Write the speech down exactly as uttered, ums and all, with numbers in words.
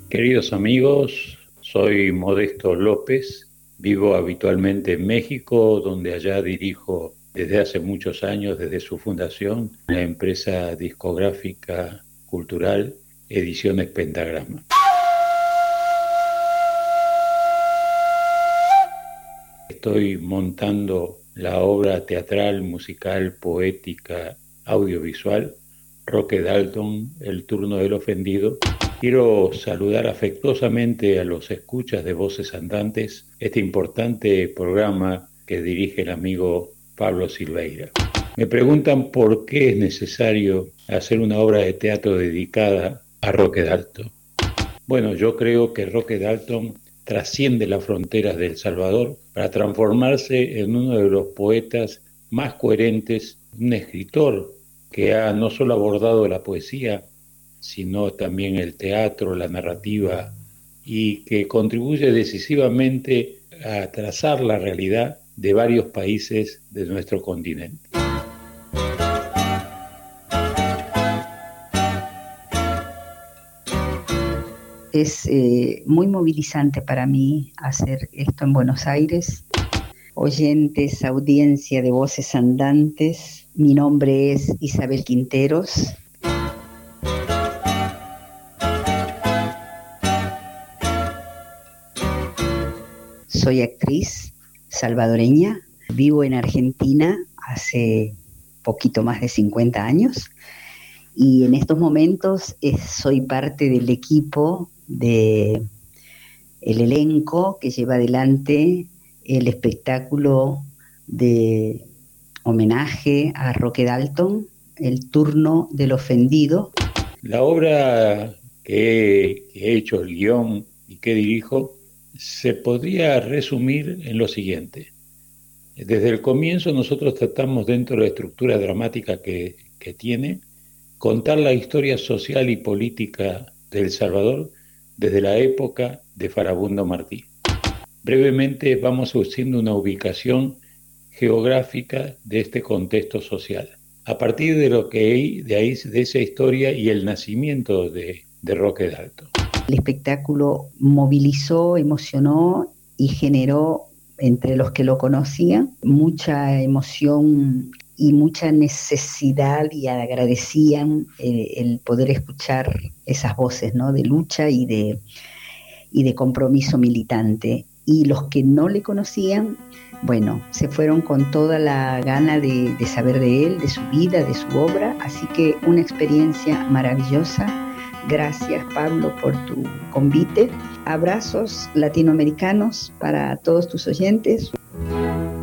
Queridos amigos, soy Modesto López, vivo habitualmente en México, donde allá dirijo desde hace muchos años, desde su fundación, la empresa discográfica cultural Ediciones Pentagrama. Estoy montando la obra teatral, musical, poética, audiovisual, Roque Dalton, El turno del ofendido. Quiero saludar afectuosamente a los escuchas de Voces Andantes, este importante programa que dirige el amigo Pablo Silveira. Me preguntan por qué es necesario hacer una obra de teatro dedicada a Roque Dalton. Bueno, yo creo que Roque Dalton trasciende las fronteras de El Salvador para transformarse en uno de los poetas más coherentes, un escritor que ha no solo abordado la poesía, sino también el teatro, la narrativa, y que contribuye decisivamente a trazar la realidad de varios países de nuestro continente. Es eh, muy movilizante para mí hacer esto en Buenos Aires. Oyentes, audiencia de Voces Andantes, mi nombre es Isabel Quinteros. Soy actriz salvadoreña, vivo en Argentina hace poquito más de cincuenta años y en estos momentos eh, soy parte del equipo de el elenco que lleva adelante el espectáculo de homenaje a Roque Dalton, El turno del ofendido. La obra que he, que he hecho, el guión y que dirijo, se podría resumir en lo siguiente. Desde el comienzo nosotros tratamos, dentro de la estructura dramática que, que tiene, contar la historia social y política de El Salvador desde la época de Farabundo Martí. Brevemente vamos haciendo una ubicación geográfica de este contexto social, a partir de lo que hay, de, ahí, de esa historia y el nacimiento de, de Roque Dalton. El espectáculo movilizó, emocionó y generó entre los que lo conocían mucha emoción y mucha necesidad, y agradecían eh, el poder escuchar esas voces, ¿no?, de lucha y de, y de compromiso militante. Y los que no le conocían, bueno, se fueron con toda la gana de, de saber de él, de su vida, de su obra, así que una experiencia maravillosa. Gracias, Pablo, por tu convite. Abrazos latinoamericanos para todos tus oyentes.